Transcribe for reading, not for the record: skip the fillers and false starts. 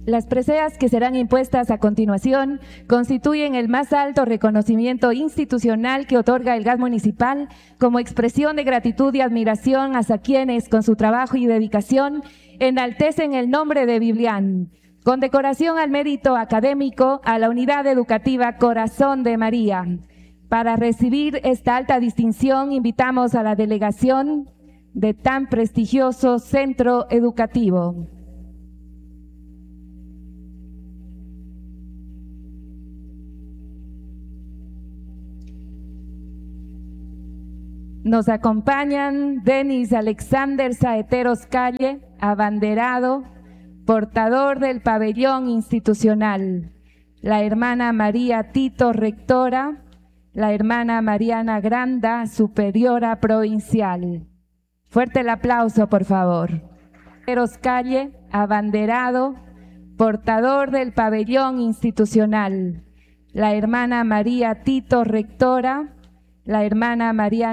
Las preseas que serán impuestas a continuación constituyen el más alto reconocimiento institucional que otorga el gas municipal como expresión de gratitud y admiración hacia quienes, con su trabajo y dedicación, enaltecen el nombre de Biblián. Condecoración al mérito académico a la Unidad Educativa Corazón de María. Para recibir esta alta distinción, invitamos a la delegación de tan prestigioso centro educativo. Nos acompañan Denis Alexander Saeteros Calle, abanderado, portador del pabellón institucional, la hermana María Tito, rectora, la hermana Mariana Granda, superiora provincial. Fuerte el aplauso, por favor. Saeteros Calle, abanderado, portador del pabellón institucional, la hermana María Tito, rectora, la hermana Mariana